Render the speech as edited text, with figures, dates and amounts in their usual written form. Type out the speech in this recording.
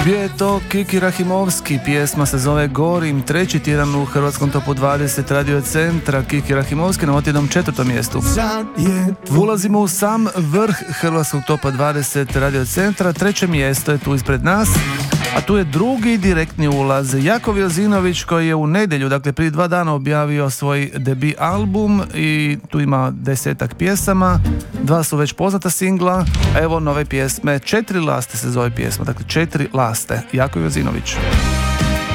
Bio je to Kiki Rahimovski, pjesma se zove Gorim, treći tjedan u hrvatskom topu 20 Radio Centra. Kiki Rahimovski na otjednom 4. mjestu. Ulazimo u sam vrh hrvatskog topa 20 Radio Centra, treće mjesto je tu ispred nas, a tu je drugi direktni ulaz. Jakov Jozinović, koji je u nedjelju, dakle prije 2 dana, objavio svoj debi album i tu ima 10 pjesama, 2 su već poznata singla, a evo nove pjesme, 4 laste se zove pjesma, dakle 4 laste. Jakov Jozinović.